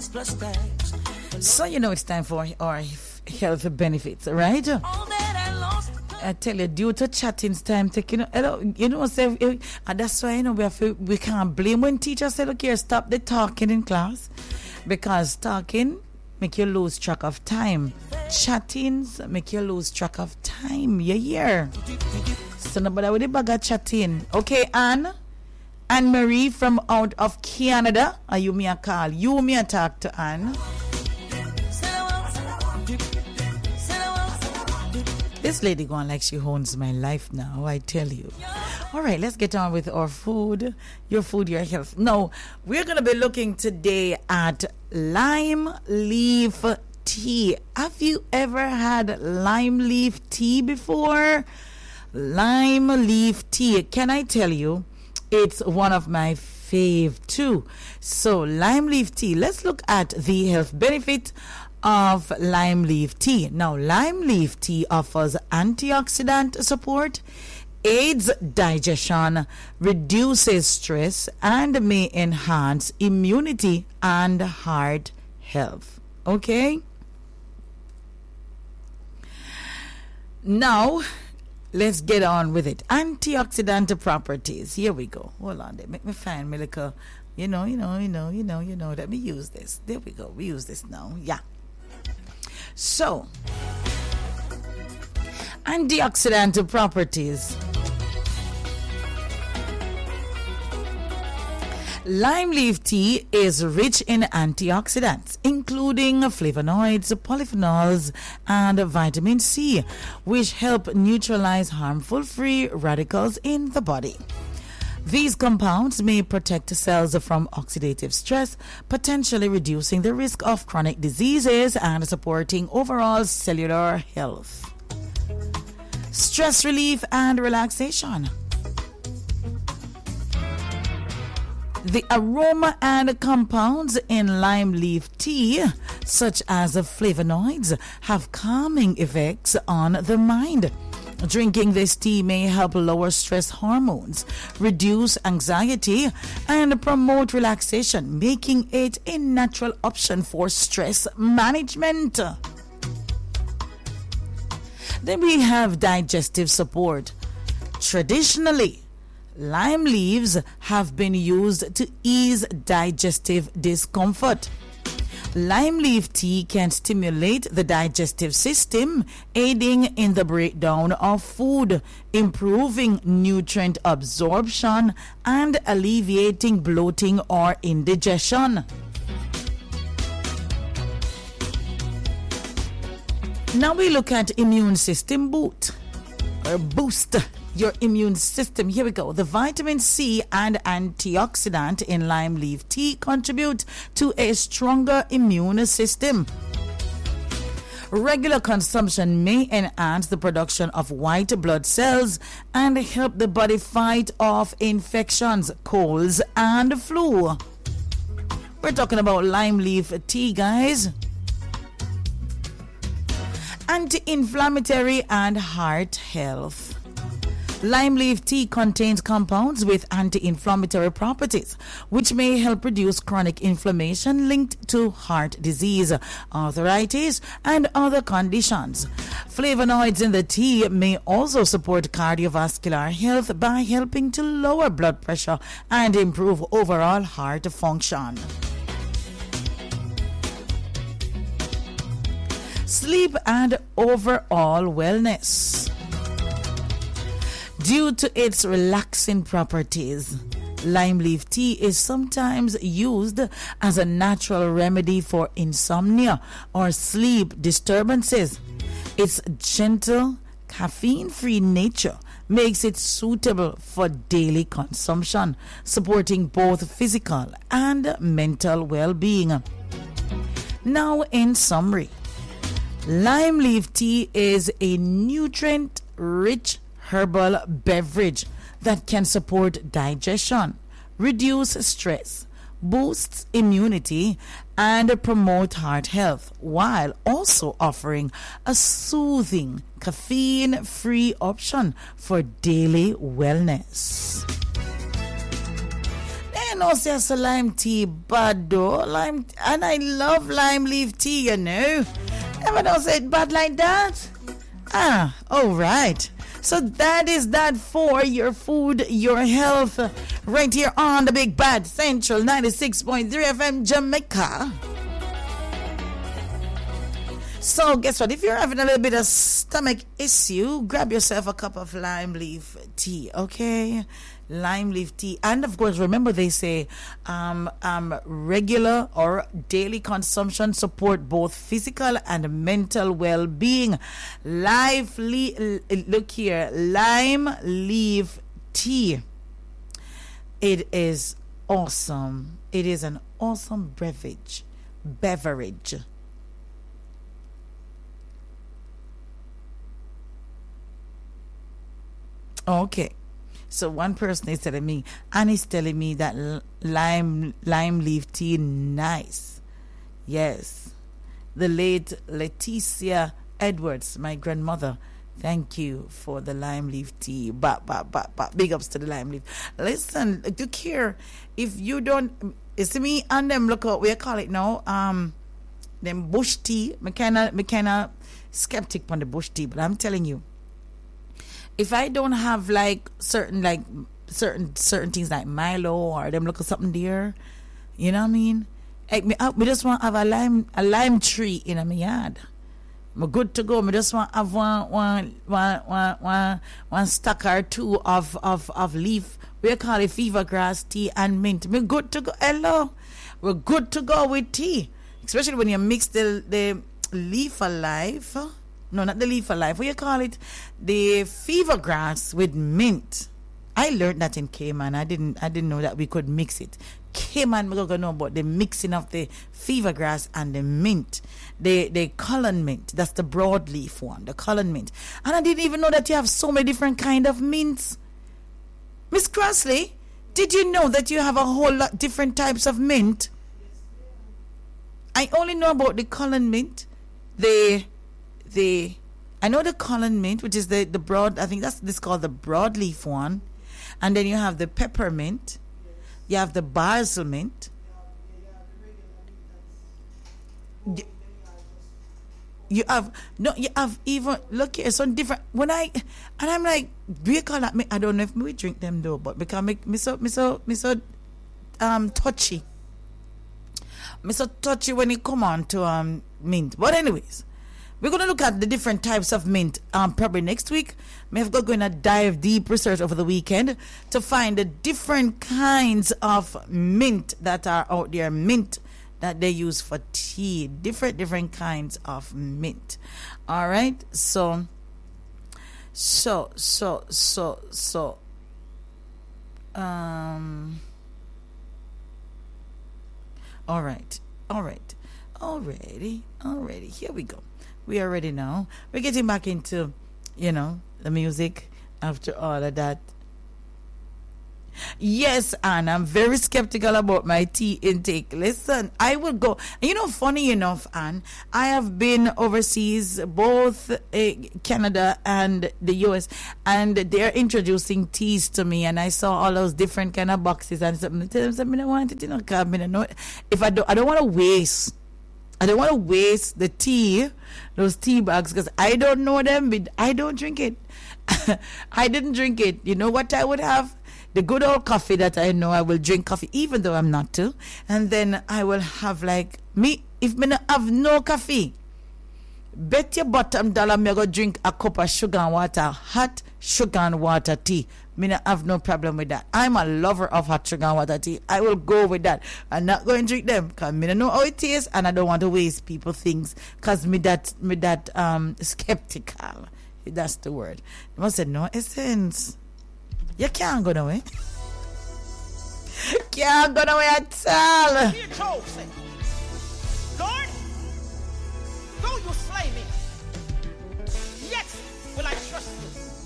So you know it's time for our health benefits, right? I tell you, due to chatting's time, say, and that's why we can't blame when teachers say, look here, stop the talking in class, because talking make you lose track of time. Chattings make you lose track of time. You hear? So nobody with the bag of chatting. Okay, Anne Marie from out of Canada. Are you me a call? You me a talk to Anne. This lady going like she owns my life now, I tell you. All right, let's get on with our food. Your food, your health. No, we're going to be looking today at lime leaf tea. Have you ever had lime leaf tea before? Lime leaf tea. Can I tell you, it's one of my fave too. So lime leaf tea. Let's look at the health benefit of lime leaf tea. Now, lime leaf tea offers antioxidant support, aids digestion, reduces stress, and may enhance immunity and heart health. Okay? Now, let's get on with it. Antioxidant properties. Here we go. Hold on there. Make me find me like a, you know. Let me use this. There we go. We use this now. Yeah. So, antioxidant properties. Lime leaf tea is rich in antioxidants, including flavonoids, polyphenols, and vitamin C, which help neutralize harmful free radicals in the body. These compounds may protect cells from oxidative stress, potentially reducing the risk of chronic diseases and supporting overall cellular health. Stress relief and relaxation. The aroma and compounds in lime leaf tea, such as flavonoids, have calming effects on the mind. Drinking this tea may help lower stress hormones, reduce anxiety, and promote relaxation, making it a natural option for stress management. Then we have digestive support. Traditionally, lime leaves have been used to ease digestive discomfort. Lime leaf tea can stimulate the digestive system, aiding in the breakdown of food, improving nutrient absorption, and alleviating bloating or indigestion. Now we look at immune system boost your immune system. Here we go. The vitamin C and antioxidant in lime leaf tea contribute to a stronger immune system. Regular consumption may enhance the production of white blood cells and help the body fight off infections, colds, and flu. We're talking about lime leaf tea, guys. Anti-inflammatory and heart health. Lime leaf tea contains compounds with anti-inflammatory properties, which may help reduce chronic inflammation linked to heart disease, arthritis, and other conditions. Flavonoids in the tea may also support cardiovascular health by helping to lower blood pressure and improve overall heart function. Sleep and overall wellness. Due to its relaxing properties, lime leaf tea is sometimes used as a natural remedy for insomnia or sleep disturbances. Its gentle, caffeine-free nature makes it suitable for daily consumption, supporting both physical and mental well-being. Now, in summary, lime leaf tea is a nutrient-rich herbal beverage that can support digestion, reduce stress, boosts immunity, and promote heart health, while also offering a soothing, caffeine-free option for daily wellness. I know there's a lime tea, bad though. Lime, and I love lime leaf tea, you know. Never know say it bad like that. All right. So that is that for your food, your health, right here on the Big Bad Central 96.3 FM Jamaica. So guess what? If you're having a little bit of stomach issue, grab yourself a cup of lime leaf tea, okay? Lime leaf tea. And of course, remember they say regular or daily consumption support both physical and mental well-being. Look here, lime leaf tea. It is awesome. It is an awesome beverage. Okay. So one person is telling me, and is telling me that lime leaf tea nice. Yes. The late Leticia Edwards, my grandmother, thank you for the lime leaf tea. Big ups to the lime leaf. Listen, look here. If you don't, you see me and them, look what we call it now, them bush tea. Me kinda skeptic on the bush tea, but I'm telling you, if I don't have certain things like Milo or them look at something there, you know what I mean? Me just want to have a lime tree in my yard. I'm good to go. Me just want to have one stack or two of leaf. We call it fever grass tea and mint. Me good to go. Hello, we're good to go with tea, especially when you mix the leaf alive. No, not the leaf alive. What you call it? The fever grass with mint. I learned that in Cayman. I didn't know that we could mix it. Cayman, we don't know about the mixing of the fever grass and the mint. The Cullen mint. That's the broadleaf one. The Cullen mint. And I didn't even know that you have so many different kind of mints. Miss Crossley, did you know that you have a whole lot different types of mint? I only know about the Cullen mint. I know the Cullen mint, which is the broad, I think this called the broadleaf one. And then you have the peppermint. You have the basil mint. You have even, look here, some different, I'm like, do you call that, I don't know if we drink them though, but because me so touchy. Me so touchy when it come on to mint. But anyways, we're going to look at the different types of mint probably next week. We're going to dive deep research over the weekend to find the different kinds of mint that are out there. Mint that they use for tea. Different kinds of mint. All right. So. All right. Already. Here we go. We are ready now. We're getting back into, the music after all of that. Yes, Anne, I'm very skeptical about my tea intake. Listen, I will go. Funny enough, Anne, I have been overseas, both Canada and the US, and they're introducing teas to me, and I saw all those different kind of boxes and something. I don't want it, if I don't want to waste. I don't want to waste the tea, those tea bags, because I don't know them. I don't drink it. I didn't drink it. You know what I would have? The good old coffee that I know I will drink coffee, even though I'm not to. And then I will have if me not have no coffee, bet your bottom dollar me go drink a cup of sugar and water, hot sugar and water tea. Me not have no problem with that. I'm a lover of hot sugar and water tea. I will go with that. I'm not going to drink them because me don't know how it tastes, and I don't want to waste people things because me that skeptical. That's the word. They must say no essence. You can't go nowhere. Can't go nowhere at all. Lord, though you slay me, yet will I trust you.